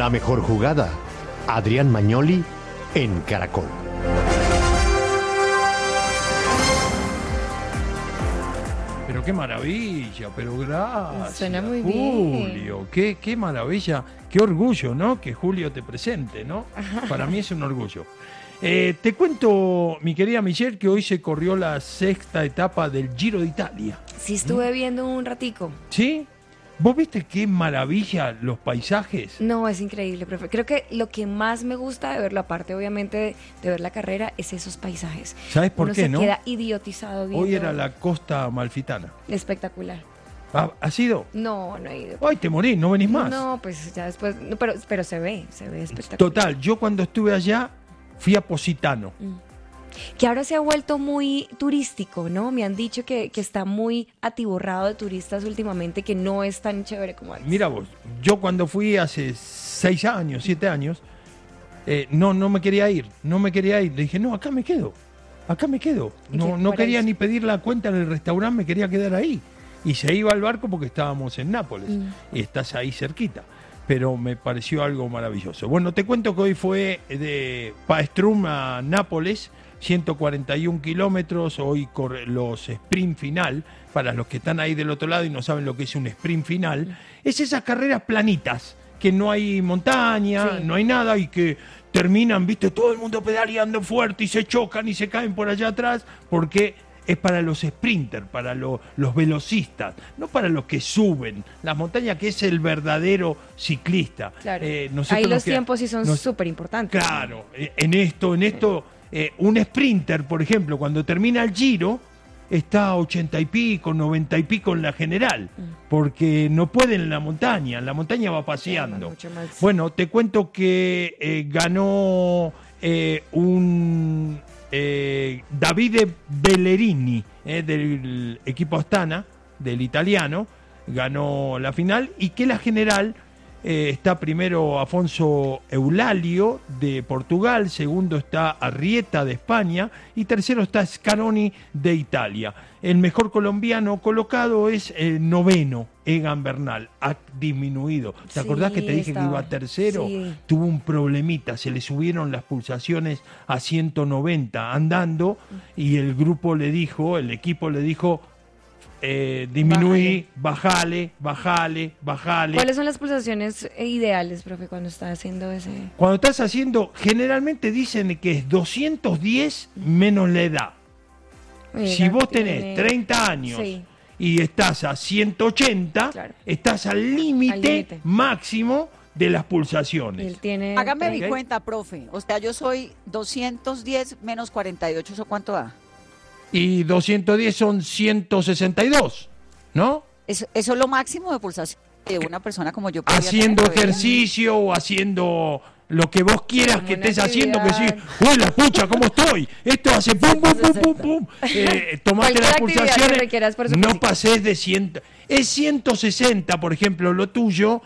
La mejor jugada, Adrián Magnoli en Caracol. Pero qué maravilla, pero gracias. Suena muy Julio, bien. qué maravilla, qué orgullo, ¿no? Que Julio te presente, ¿no? Para mí es un orgullo. Te cuento, mi querida Michelle, que hoy se corrió la 6ª etapa del Giro de Italia. Sí, estuve viendo un ratico. ¿Sí? ¿Vos viste qué maravilla los paisajes? No, es increíble, profe. Creo que lo que más me gusta de verlo, aparte obviamente de ver la carrera, es esos paisajes. ¿Sabes por Uno qué, se no? queda idiotizado viendo. Hoy era la costa amalfitana. Espectacular. ¿Has ido? No, no he ido. Ay, te morís, no venís más. No, pues ya después, no, pero se ve espectacular. Total, yo cuando estuve allá fui a Positano. Que ahora se ha vuelto muy turístico, ¿no? Me han dicho que está muy atiborrado de turistas últimamente, que no es tan chévere como antes. Mira vos, yo cuando fui hace 6 años, 7 años, no me quería ir. Le dije, no, acá me quedo. No quería ni pedir la cuenta en el restaurante, me quería quedar ahí. Y se iba al barco porque estábamos en Nápoles. Y estás ahí cerquita. Pero me pareció algo maravilloso. Bueno, te cuento que hoy fue de Paestum a Nápoles, 141 kilómetros, hoy los sprint final, para los que están ahí del otro lado y no saben lo que es un sprint final, es esas carreras planitas, que no hay montaña, Sí. no hay nada y que terminan, viste, todo el mundo pedaleando fuerte y se chocan y se caen por allá atrás, porque es para los sprinters, para los velocistas, no para los que suben las montañas, que es el verdadero ciclista. Claro. Nosotros Ahí nos los queda- tiempos sí son nos- súper importantes. Claro, en esto, un sprinter, por ejemplo, cuando termina el Giro, está a 80 y pico, 90 y pico en la general, porque no puede en la montaña va paseando. Mucho más. Bueno, te cuento que ganó Davide Bellerini, del equipo Astana, del italiano, ganó la final, y que la general está primero Afonso Eulalio de Portugal, segundo está Arrieta de España y tercero está Scaroni de Italia. El mejor colombiano colocado es el noveno, Egan Bernal, ha disminuido. ¿Te acordás que te dije que iba tercero? Sí. Tuvo un problemita, se le subieron las pulsaciones a 190 andando y el equipo le dijo, disminuí, bajale. ¿Cuáles son las pulsaciones ideales, profe, cuando está haciendo ese...? Cuando estás haciendo, generalmente dicen que es 210 menos la edad. Si vos tenés 30 años Sí. y estás a 180, Claro. estás al Al límite límite. máximo de las Él pulsaciones. tiene... Hágame mi 30. cuenta, profe. O sea, yo soy 210 menos 48, ¿eso cuánto da? Y 210 son 162, ¿no? Eso es lo máximo de pulsación de una persona como yo. podría Haciendo tener, ¿verdad? ejercicio o haciendo lo que vos quieras Como que una estés haciendo, que sí, actividad. uy, la pucha, ¿cómo estoy? Esto hace pum, pum, pum, pum, pum. Tomate Cualquier las actividad que pulsaciones, requiera esfuerzo no físico. pases de 100. Es 160, por ejemplo, lo tuyo,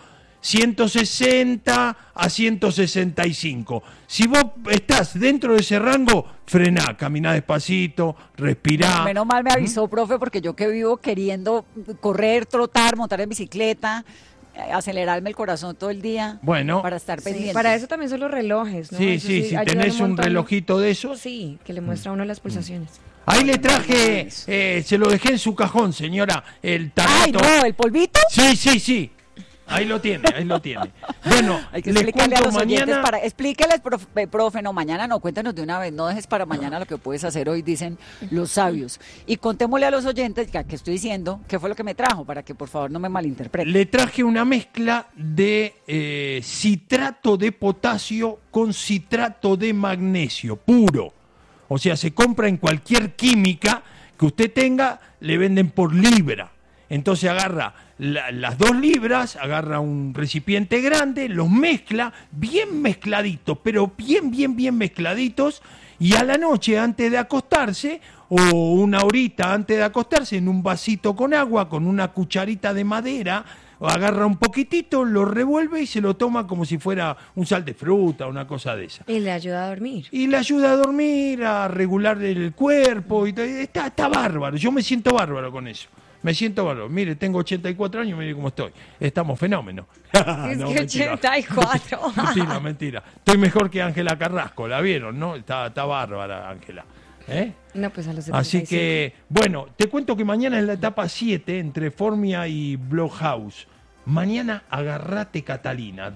160 a 165. Si vos estás dentro de ese rango, frená, caminá despacito, respirá. Menos mal me avisó, profe, porque yo que vivo queriendo correr, trotar, montar en bicicleta, acelerarme el corazón todo el día. Bueno. Para estar Sí, pendiente. para eso también son los relojes, ¿no? Sí, Eso sí, si ayudan tenés un montón. relojito de esos. Sí, que le muestra a uno las pulsaciones. Ahí le traje, se lo dejé en su cajón, señora, el ¡Ay, tarrito. no! ¿El polvito? Sí. Ahí lo tiene. Bueno, Hay que les explicarle a cuento los oyentes mañana. explíqueles, profe, no, mañana no, cuéntanos de una vez, no dejes para mañana lo que puedes hacer hoy, dicen los sabios. Y contémosle a los oyentes, ya que estoy diciendo, qué fue lo que me trajo, para que por favor no me malinterpreten. Le traje una mezcla de citrato de potasio con citrato de magnesio, puro. O sea, se compra en cualquier química que usted tenga, le venden por libra. Entonces agarra las 2 libras, agarra un recipiente grande, los mezcla bien mezcladitos, pero bien mezcladitos, y a la noche antes de acostarse, o una horita antes de acostarse, en un vasito con agua, con una cucharita de madera, agarra un poquitito, lo revuelve y se lo toma como si fuera un sal de fruta, una cosa de esa. Y le ayuda a dormir. Y le ayuda a dormir, a regular el cuerpo, y está bárbaro, yo me siento bárbaro con eso. Me siento valor. Mire, tengo 84 años, mire cómo estoy. Estamos fenómenos. Es No, que mentira. 84. Mentira, mentira. Estoy mejor que Ángela Carrasco, ¿la vieron, no? Está bárbara, Ángela. ¿Eh? No, pues a los 75. Así que, bueno, te cuento que mañana es la etapa 7 entre Formia y Blockhouse. Mañana agarrate Catalina,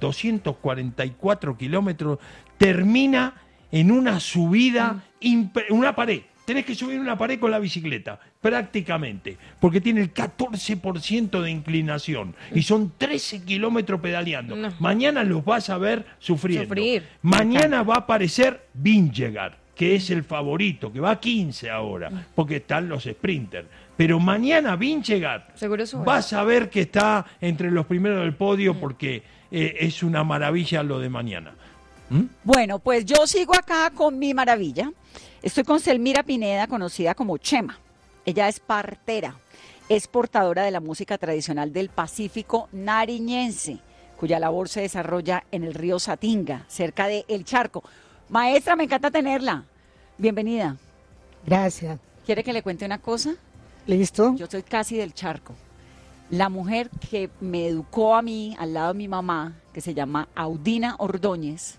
244 kilómetros, termina en una subida, una pared. Tenés que subir una pared con la bicicleta, prácticamente, porque tiene el 14% de inclinación y son 13 kilómetros pedaleando. No. Mañana los vas a ver sufriendo. Sufrir. Mañana va a aparecer Vingegaard, que es el favorito, que va a 15 ahora, porque están los sprinters. Pero mañana Vingegaard, Seguro sube. vas a ver que está entre los primeros del podio, porque es una maravilla lo de mañana. ¿Mm? Bueno, pues yo sigo acá con mi maravilla. Estoy con Selmira Pineda, conocida como Chema. Ella es partera, es portadora de la música tradicional del Pacífico nariñense, cuya labor se desarrolla en el río Satinga, cerca de El Charco. Maestra, me encanta tenerla. Bienvenida. Gracias. ¿Quiere que le cuente una cosa? ¿Listo? Yo soy casi del Charco. La mujer que me educó a mí, al lado de mi mamá, que se llama Audina Ordóñez,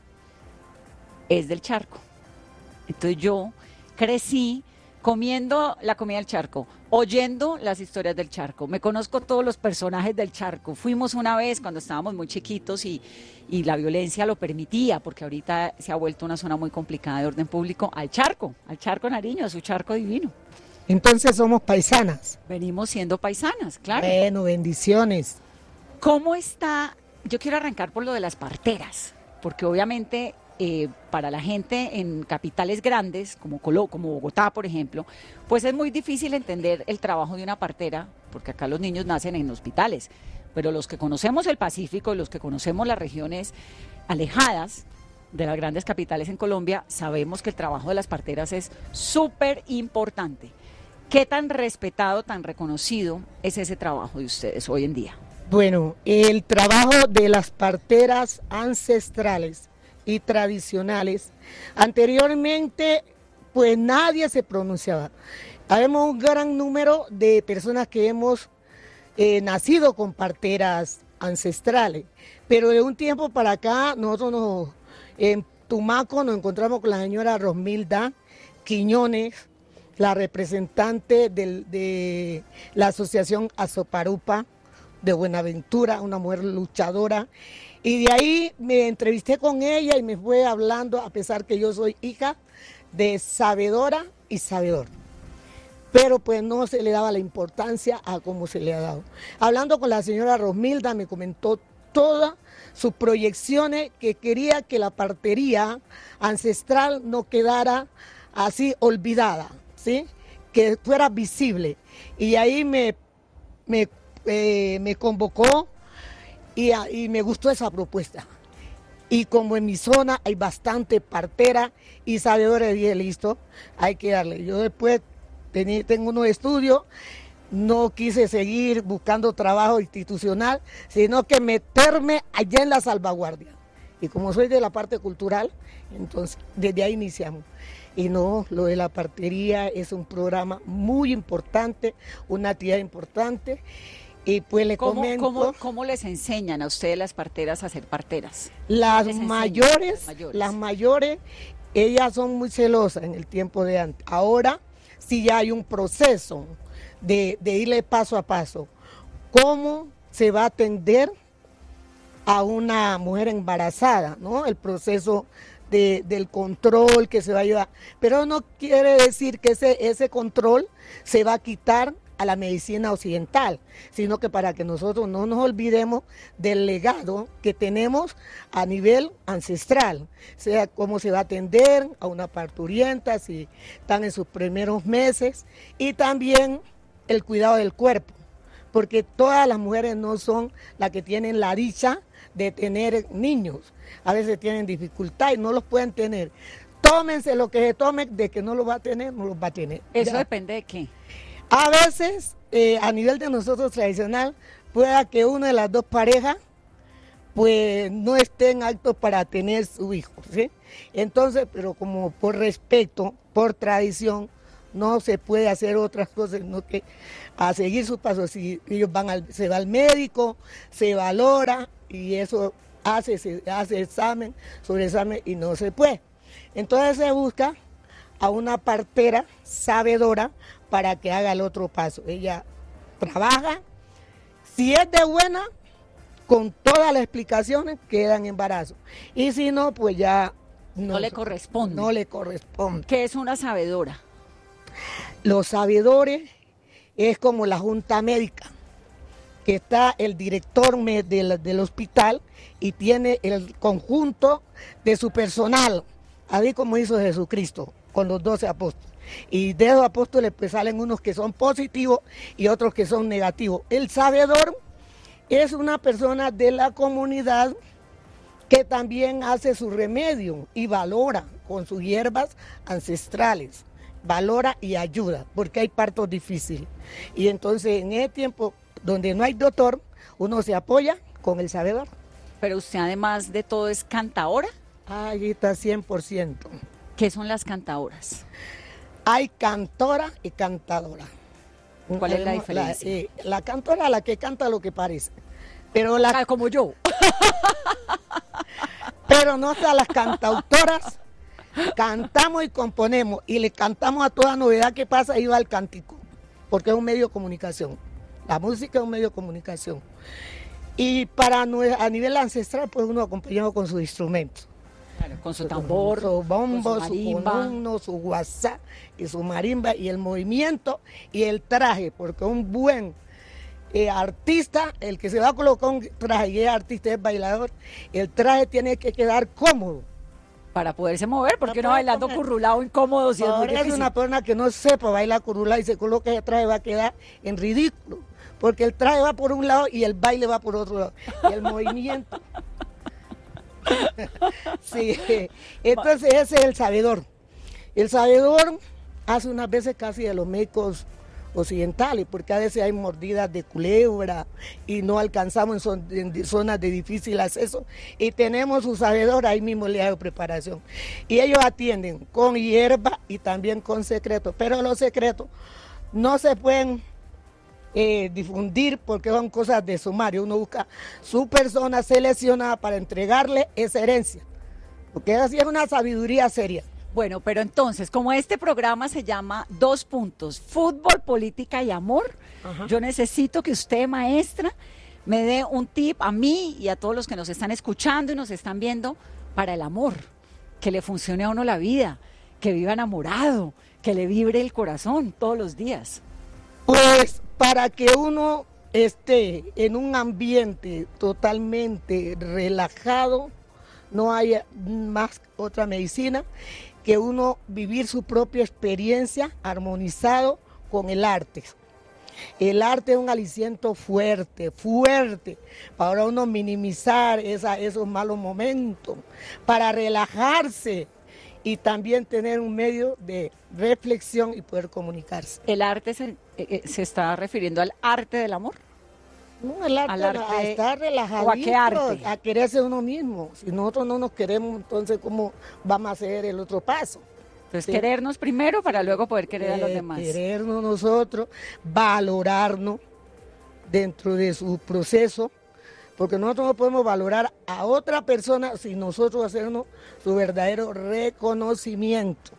es del Charco. Entonces yo crecí comiendo la comida del Charco, oyendo las historias del Charco. Me conozco todos los personajes del Charco. Fuimos una vez cuando estábamos muy chiquitos y la violencia lo permitía, porque ahorita se ha vuelto una zona muy complicada de orden público, al Charco Nariño, a su Charco divino. Entonces somos paisanas. Venimos siendo paisanas, claro. Bueno, bendiciones. ¿Cómo está? Yo quiero arrancar por lo de las parteras, porque obviamente para la gente en capitales grandes, como Bogotá, por ejemplo, pues es muy difícil entender el trabajo de una partera, porque acá los niños nacen en hospitales, pero los que conocemos el Pacífico, los que conocemos las regiones alejadas de las grandes capitales en Colombia, sabemos que el trabajo de las parteras es súper importante. ¿Qué tan respetado, tan reconocido es ese trabajo de ustedes hoy en día? Bueno, el trabajo de las parteras ancestrales y tradicionales, anteriormente pues nadie se pronunciaba. Habemos un gran número de personas que hemos nacido con parteras ancestrales, pero de un tiempo para acá nosotros en Tumaco nos encontramos con la señora Rosmilda Quiñones, la representante de la asociación Azoparupa de Buenaventura, una mujer luchadora, y de ahí me entrevisté con ella y me fue hablando, a pesar que yo soy hija de sabedora y sabedor, pero pues no se le daba la importancia a como se le ha dado. Hablando con la señora Rosmilda me comentó todas sus proyecciones, que quería que la partería ancestral no quedara así olvidada, ¿sí? Que fuera visible. Y ahí me convocó y me gustó esa propuesta. Y como en mi zona hay bastante partera y sabedores, dije, listo, hay que darle. Yo después tengo unos estudios, no quise seguir buscando trabajo institucional, sino que meterme allá en la salvaguardia. Y como soy de la parte cultural, entonces desde ahí iniciamos. Y no, lo de la partería es un programa muy importante, una actividad importante. Y pues le comento. ¿Cómo les enseñan a ustedes las parteras a ser parteras? Las mayores, ellas son muy celosas en el tiempo de antes. Ahora sí ya hay un proceso de irle paso a paso. ¿Cómo se va a atender a una mujer embarazada, ¿no? El proceso del control que se va a llevar. Pero no quiere decir que ese control se va a quitar a la medicina occidental, sino que para que nosotros no nos olvidemos del legado que tenemos a nivel ancestral, sea cómo se va a atender a una parturienta si están en sus primeros meses, y también el cuidado del cuerpo, porque todas las mujeres no son las que tienen la dicha de tener niños, a veces tienen dificultad y no los pueden tener. Tómense lo que se tomen, de que no los va a tener, no los va a tener. ¿Eso ya depende de qué? A veces, a nivel de nosotros tradicional, pueda que una de las dos parejas pues no estén aptos para tener su hijo, ¿sí? Entonces, pero como por respeto, por tradición, no se puede hacer otras cosas, sino que a seguir sus pasos. Si ellos se va al médico, se valora y eso se hace examen sobre examen y no se puede. Entonces se busca a una partera sabedora para que haga el otro paso. Ella trabaja, si es de buena, con todas las explicaciones queda en embarazo. Y si no, pues ya no le corresponde. No le corresponde. ¿Qué es una sabedora? Los sabedores es como la junta médica, que está el director del hospital y tiene el conjunto de su personal, así como hizo Jesucristo con los 12 apóstoles. Y de esos apóstoles pues salen unos que son positivos y otros que son negativos. El sabedor es una persona de la comunidad que también hace su remedio y valora con sus hierbas ancestrales, valora y ayuda, porque hay partos difíciles. Y entonces en ese tiempo donde no hay doctor, uno se apoya con el sabedor. Pero usted además de todo es cantaora. Ahí está 100%. ¿Qué son las cantaoras? Hay cantora y cantadora. ¿Cuál es la diferencia? La cantora es la que canta lo que parece. Pero como yo. Pero no hasta las cantautoras cantamos y componemos y le cantamos a toda novedad que pasa y va al cántico, porque es un medio de comunicación. La música es un medio de comunicación. Y a nivel ancestral, pues uno acompañado con sus instrumentos. Claro, con su tambor, su bombo, con su conuno, su guasá y su marimba y el movimiento y el traje, porque un buen artista, el que se va a colocar un traje y es artista, es bailador, el traje tiene que quedar cómodo. Para poderse mover, porque no bailando currulado incómodo si es muy difícil. Es una persona que no sepa bailar currulado y se coloca ese traje va a quedar en ridículo, porque el traje va por un lado y el baile va por otro lado, y el movimiento. Sí, entonces ese es el sabedor. El sabedor hace unas veces casi de los médicos occidentales, porque a veces hay mordidas de culebra y no alcanzamos en zonas de difícil acceso y tenemos su sabedor ahí mismo le hago preparación y ellos atienden con hierba y también con secretos, pero los secretos no se pueden difundir porque son cosas de sumario. Uno busca su persona seleccionada para entregarle esa herencia, porque así es una sabiduría seria. Bueno, pero entonces, como este programa se llama 2 puntos, fútbol, política y amor, yo necesito que usted, maestra, me dé un tip a mí y a todos los que nos están escuchando y nos están viendo para el amor, que le funcione a uno la vida, que viva enamorado, que le vibre el corazón todos los días. Pues para que uno esté en un ambiente totalmente relajado, no haya más otra medicina que uno vivir su propia experiencia armonizado con el arte. El arte es un aliciento fuerte, para uno minimizar esos malos momentos, para relajarse y también tener un medio de reflexión y poder comunicarse. ¿El arte se está refiriendo al arte del amor? No, el arte, a estar relajadito, ¿o a qué arte? A quererse uno mismo. Si nosotros no nos queremos, entonces ¿cómo vamos a hacer el otro paso? Entonces, ¿sí? Querernos primero para luego poder querer a los demás. Querernos nosotros, valorarnos dentro de su proceso, porque nosotros no podemos valorar a otra persona sin nosotros hacernos su verdadero reconocimiento.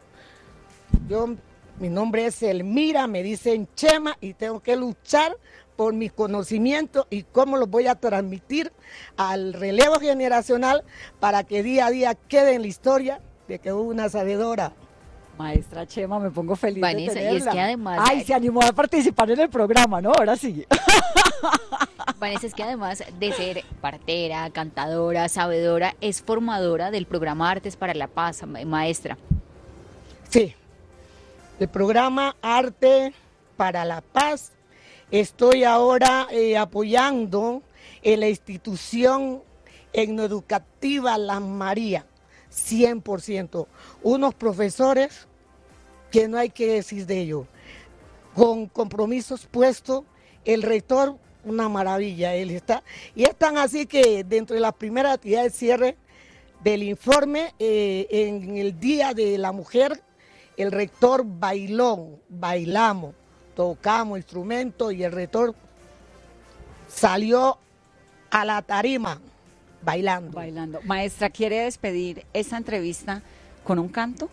Mi nombre es Elmira, me dicen Chema y tengo que luchar por mis conocimientos y cómo los voy a transmitir al relevo generacional para que día a día quede en la historia de que hubo una sabedora. Maestra Chema, me pongo feliz Vanessa, de tenerla. y es que además... Ay, se animó a participar en el programa, ¿no? Ahora sí. Vanessa, es que además de ser partera, cantadora, sabedora, es formadora del programa Artes para la Paz, maestra. Sí, el programa Arte para la Paz. Estoy ahora apoyando en la institución etnoeducativa Las Marías, 100%. Unos profesores que no hay que decir de ellos, con compromisos puestos, el rector, una maravilla, él está. Y es tan así que dentro de las primeras actividades de cierre del informe, en el Día de la Mujer, el rector bailamos, tocamos instrumentos y el rector salió a la tarima bailando. Bailando. Maestra, ¿quiere despedir esta entrevista con un canto?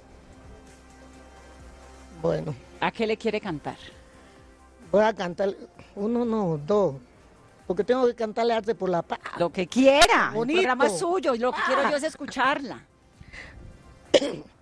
Bueno, ¿A qué le quiere cantar? voy a cantar uno, no, dos, porque tengo que cantarle Arte por la Paz. Lo que quiera. Bonito. El programa es suyo. Lo que quiero yo es escucharla.